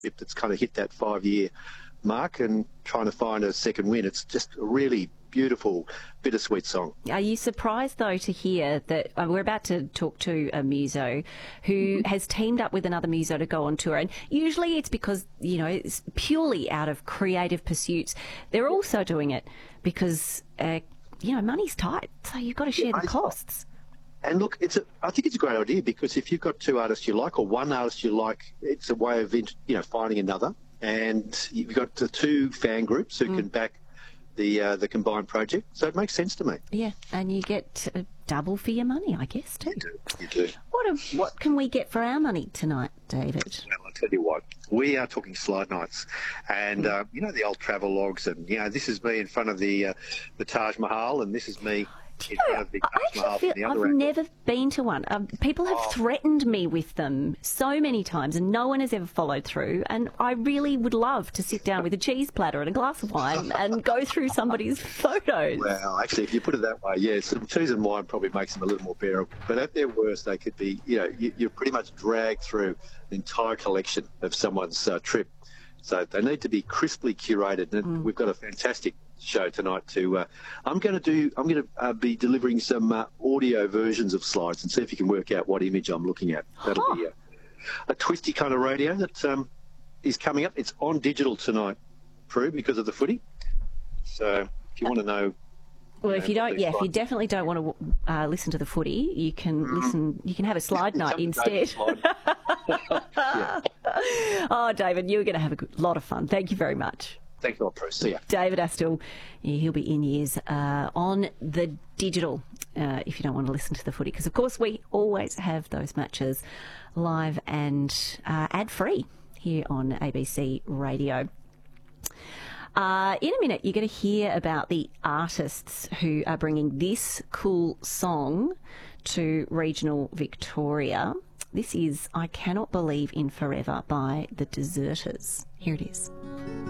that's kind of hit that 5-year mark and trying to find a second win. It's just a really beautiful, bittersweet song. Are you surprised, though, to hear that we're about to talk to a muso who has teamed up with another muso to go on tour? And usually it's because, you know, it's purely out of creative pursuits. They're also doing it because, you know, money's tight, so you've got to share the costs. And look, I think it's a great idea because if you've got two artists you like or one artist you like, it's a way of, you know, finding another. And you've got the two fan groups who can back the combined project, so it makes sense to me. Yeah, and you get double for your money, I guess, too. You do. What can we get for our money tonight, David? Well, I'll tell you what, we are talking slide nights, and you know the old travel logs, and you know this is me in front of the Taj Mahal, and this is me. I've never been to one. People have threatened me with them so many times and no one has ever followed through, and I really would love to sit down with a cheese platter and a glass of wine and go through somebody's photos. Well, actually, if you put it that way, yeah, some cheese and wine probably makes them a little more bearable. But at their worst, they could be, you know, you're pretty much dragged through the entire collection of someone's trip. So they need to be crisply curated, and we've got a fantastic show tonight to I'm going to be delivering some audio versions of slides and see if you can work out what image I'm looking at. That'll be a twisty kind of radio that is coming up. It's on digital tonight, Prue, because of the footy. So if you want to know, well, if you don't, if you definitely don't want to listen to the footy, you can listen. You can have a slide night instead. Oh, David, you're going to have a lot of fun. Thank you very much. Thanks a lot, Bruce. See ya. David Astle, he'll be in ears on the digital if you don't want to listen to the footy, because of course we always have those matches live and ad-free here on ABC Radio. In a minute, you're going to hear about the artists who are bringing this cool song to regional Victoria. This is I Cannot Believe in Forever by The Deserters. Here it is.